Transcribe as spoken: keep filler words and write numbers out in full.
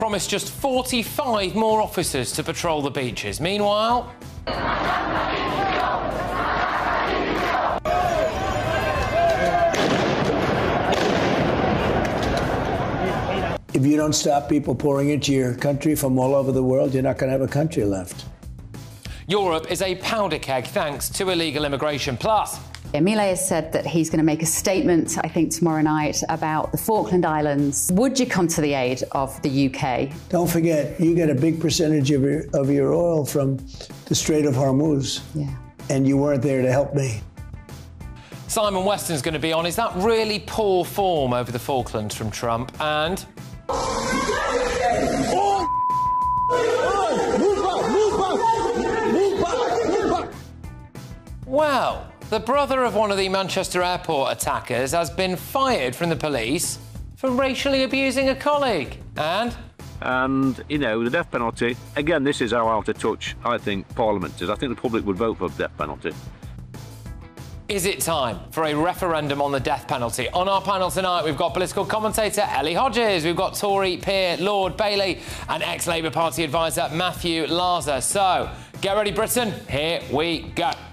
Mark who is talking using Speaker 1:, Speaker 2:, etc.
Speaker 1: Promised just forty-five more officers to patrol the beaches. Meanwhile...
Speaker 2: If you don't stop people pouring into your country from all over the world, you're not going to have a country left.
Speaker 1: Europe is a powder keg thanks to illegal immigration. Plus...
Speaker 3: Milei has said that he's going to make a statement, I think, tomorrow night about the Falkland Islands. Would you come to the aid of the U K?
Speaker 2: Don't forget, you get a big percentage of your, of your oil from the Strait of Hormuz.
Speaker 3: Yeah.
Speaker 2: And you weren't there to help me.
Speaker 1: Simon Weston's going to be on. Is that really poor form over the Falklands from Trump? And... Well, the brother of one of the Manchester airport attackers has been fired from the police for racially abusing a colleague. And?
Speaker 4: And, you know, the death penalty, again, this is how out of touch I think Parliament is. I think the public would vote for the death penalty.
Speaker 1: Is it time for a referendum on the death penalty? On our panel tonight, we've got political commentator Ellie Hodges, we've got Tory peer Lord Bailey, and ex-Labour Party advisor Matthew Larzer. So, get ready, Britain. Here we go.